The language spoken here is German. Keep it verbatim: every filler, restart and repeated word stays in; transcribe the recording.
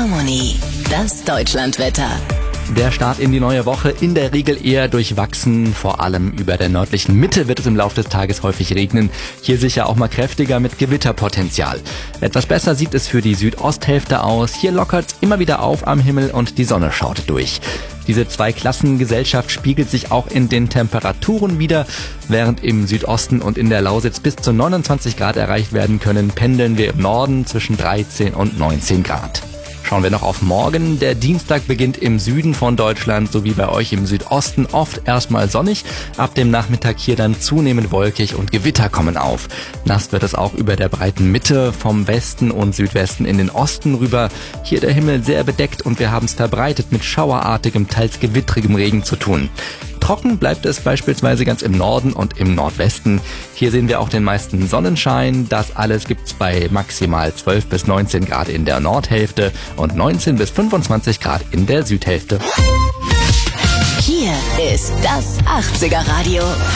Harmony, das Deutschlandwetter. Der Start in die neue Woche in der Regel eher durchwachsen. Vor allem über der nördlichen Mitte wird es im Laufe des Tages häufig regnen. Hier sicher auch mal kräftiger mit Gewitterpotenzial. Etwas besser sieht es für die Südosthälfte aus. Hier lockert es immer wieder auf am Himmel und die Sonne schaut durch. Diese Zweiklassengesellschaft spiegelt sich auch in den Temperaturen wider. Während im Südosten und in der Lausitz bis zu neunundzwanzig Grad erreicht werden können, pendeln wir im Norden zwischen dreizehn und neunzehn Grad. Schauen wir noch auf morgen. Der Dienstag beginnt im Süden von Deutschland sowie bei euch im Südosten oft erstmal sonnig. Ab dem Nachmittag hier dann zunehmend wolkig und Gewitter kommen auf. Nass wird es auch über der breiten Mitte vom Westen und Südwesten in den Osten rüber. Hier der Himmel sehr bedeckt und wir haben es verbreitet mit schauerartigem, teils gewittrigem Regen zu tun. Trocken bleibt es beispielsweise ganz im Norden und im Nordwesten. Hier sehen wir auch den meisten Sonnenschein. Das alles gibt's bei maximal zwölf bis neunzehn Grad in der Nordhälfte und neunzehn bis fünfundzwanzig Grad in der Südhälfte. Hier ist das achtziger Radio.